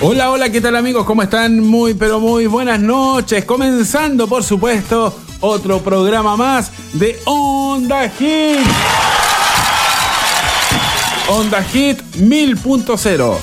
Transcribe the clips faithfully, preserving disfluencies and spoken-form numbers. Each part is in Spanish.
Hola, hola, ¿qué tal amigos? ¿Cómo están? Muy, pero muy buenas noches. Comenzando, por supuesto, otro programa más de Onda Hit. Onda Hit mil punto cero.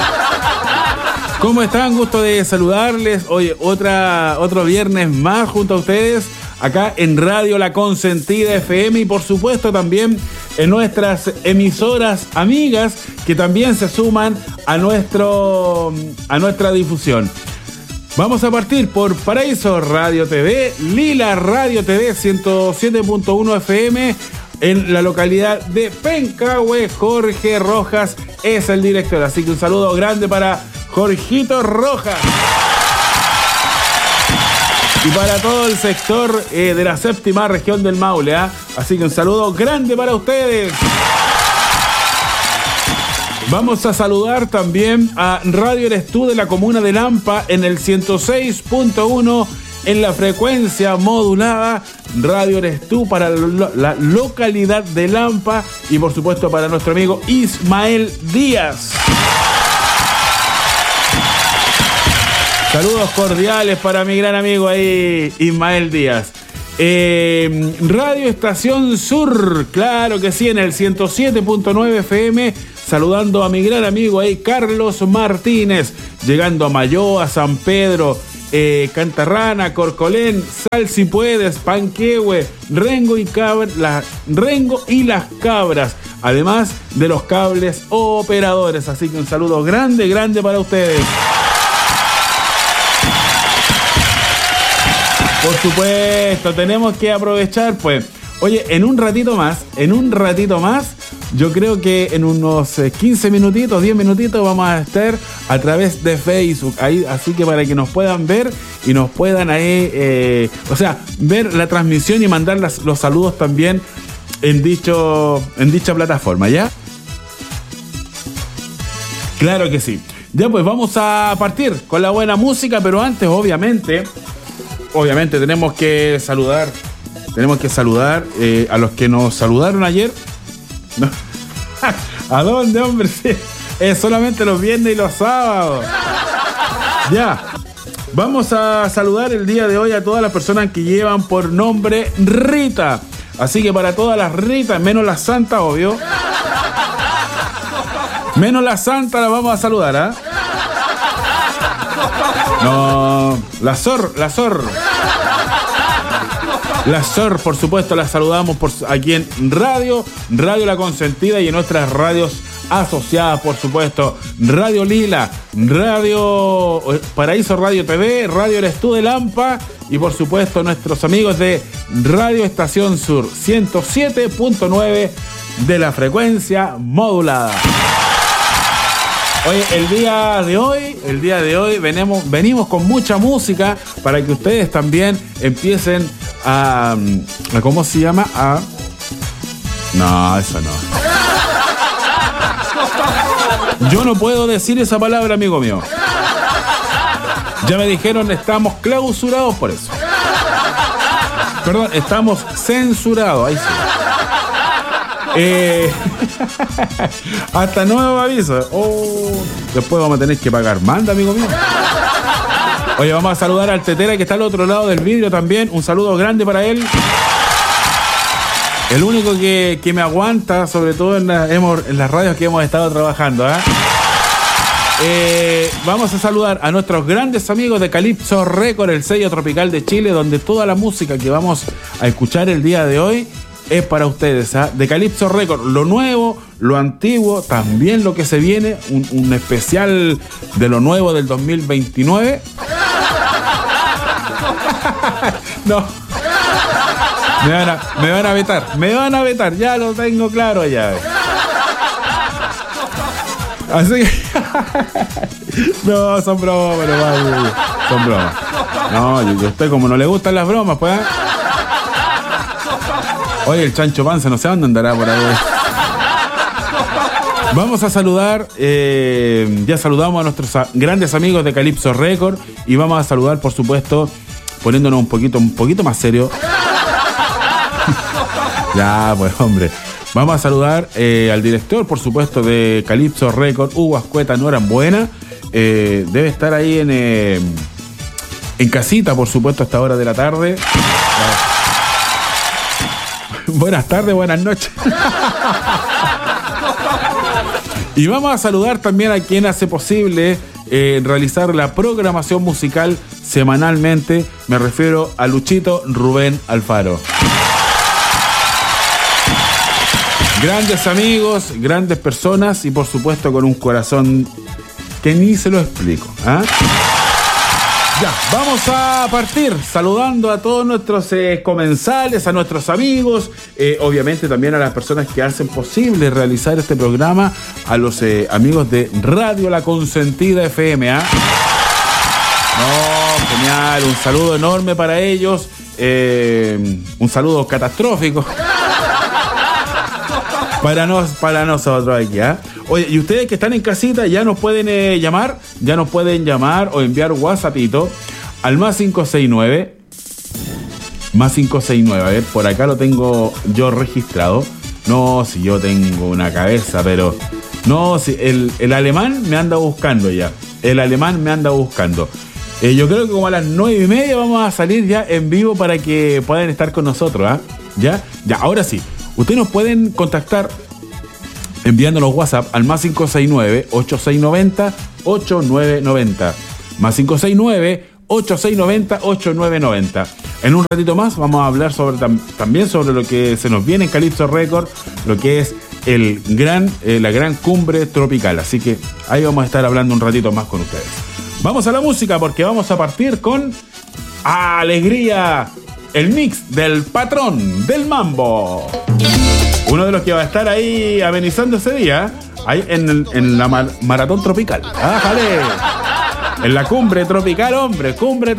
¿Cómo están? Gusto de saludarles. Oye, otra, otro viernes más junto a ustedes, acá en Radio La Consentida F M y por supuesto también en nuestras emisoras amigas que también se suman a, nuestro, a nuestra difusión. Vamos a partir por Paraíso Radio T V, Lila Radio T V ciento siete punto uno F M en la localidad de Pencahue. Jorge Rojas es el director, así que un saludo grande para Jorgito Rojas. Y para todo el sector eh, de la séptima región del Maule, ¿eh? Así que un saludo grande para ustedes. Vamos a saludar también a Radio Eres Tú de la comuna de Lampa en el ciento seis punto uno en la frecuencia modulada. Radio Eres Tú para lo, la localidad de Lampa y por supuesto para nuestro amigo Ismael Díaz. Saludos cordiales para mi gran amigo ahí, Ismael Díaz. Eh, Radio Estación Sur, claro que sí, en el ciento siete punto nueve F M. Saludando a mi gran amigo ahí, Carlos Martínez. Llegando a Mayoa, San Pedro, eh, Cantarrana, Corcolén, Sal si puedes, Panquehue, Rengo y, Cabra, la, Rengo y las Cabras. Además de los cables operadores. Así que un saludo grande, grande para ustedes. Por supuesto, tenemos que aprovechar, pues, oye, en un ratito más, en un ratito más, yo creo que en unos quince minutitos, diez minutitos vamos a estar a través de Facebook, ahí, así que para que nos puedan ver y nos puedan ahí, eh, o sea, ver la transmisión y mandar las, los saludos también en dicho, en dicha plataforma, ¿ya? Claro que sí. Ya pues vamos a partir con la buena música, pero antes, obviamente... Obviamente tenemos que saludar, tenemos que saludar eh, a los que nos saludaron ayer. No. ¿A dónde, hombre? Sí. Es solamente los viernes y los sábados. Ya. Vamos a saludar el día de hoy a todas las personas que llevan por nombre Rita. Así que para todas las Ritas, menos la Santa, obvio. Menos la Santa la vamos a saludar, ¿ah? ¿eh? No, la Sor, la Sor. La Sor, por supuesto, la saludamos por aquí en Radio, Radio La Consentida y en nuestras radios asociadas, por supuesto. Radio Lila, Radio Paraíso Radio T V, Radio Eres Tú de Lampa y por supuesto nuestros amigos de Radio Estación Sur, ciento siete punto nueve de la frecuencia modulada. Oye, el día de hoy, el día de hoy venimos, venimos con mucha música para que ustedes también empiecen a, a ¿cómo se llama? A... No, eso no. Yo no puedo decir esa palabra, amigo mío. Ya me dijeron, estamos clausurados por eso. Perdón, estamos censurados, ahí sí. Eh, hasta nuevo aviso. Oh, después vamos a tener que pagar manda, amigo mío. Oye, vamos a saludar al Tetera que está al otro lado del vidrio también. Un saludo grande para él. El único que, que me aguanta, sobre todo en, la, en las radios que hemos estado trabajando, ¿eh? Eh, vamos a saludar a nuestros grandes amigos de Calypso Record, el sello tropical de Chile, donde toda la música que vamos a escuchar el día de hoy es para ustedes, ¿eh? De Calypso Record, lo nuevo, lo antiguo, también lo que se viene, un, un especial de lo nuevo del dos mil veintinueve. No. Me van, a, me van a vetar, me van a vetar, ya lo tengo claro ya. Así que... No, son bromas, pero va, son bromas. No, yo, yo estoy como no le gustan las bromas, pues. Oye, el Chancho Panza, no sé dónde andará por ahí. Vamos a saludar, eh, ya saludamos a nuestros a, grandes amigos de Calypso Record y vamos a saludar, por supuesto, poniéndonos un poquito, un poquito más serio. Ya, pues, hombre. Vamos a saludar eh, al director, por supuesto, de Calypso Record, Hugo Ascueta, no eran buenas. eh, debe estar ahí en, eh, en casita, por supuesto, a esta hora de la tarde. Buenas tardes, buenas noches. Y vamos a saludar también a quien hace posible eh, realizar la programación musical semanalmente. Me refiero a Luchito Rubén Alfaro. Grandes amigos, grandes personas y por supuesto con un corazón que ni se lo explico. ¿eh? Ya, vamos a partir saludando a todos nuestros eh, comensales, a nuestros amigos, eh, obviamente también a las personas que hacen posible realizar este programa, a los eh, amigos de Radio La Consentida F M. ¿eh? No, genial, un saludo enorme para ellos, eh, un saludo catastrófico. Para, nos, para nosotros aquí, ¿eh? Oye, y ustedes que están en casita ya nos pueden eh, llamar, ya nos pueden llamar o enviar WhatsAppito al más cinco seis nueve, más cinco seis nueve, a ver, por acá lo tengo yo registrado. No, si yo tengo una cabeza, pero no, si el, el alemán me anda buscando ya, el alemán me anda buscando. Eh, yo creo que como a las nueve y media vamos a salir ya en vivo para que puedan estar con nosotros, ¿eh? Ya, ya, ahora sí. Ustedes nos pueden contactar enviándonos WhatsApp al más cinco seis nueve, ocho seis nueve cero, ocho nueve nueve cero. Más cinco seis nueve, ocho seis nueve cero, ocho nueve nueve cero. En un ratito más vamos a hablar sobre tam- también sobre lo que se nos viene en Calypso Record, lo que es el gran, eh, la gran cumbre tropical. Así que ahí vamos a estar hablando un ratito más con ustedes. Vamos a la música porque vamos a partir con Alegría. El mix del patrón del mambo. Uno de los que va a estar ahí amenizando ese día, ahí en, el, en la mar- maratón tropical. ¡Ájale! En la cumbre tropical, hombre, cumbre tropical.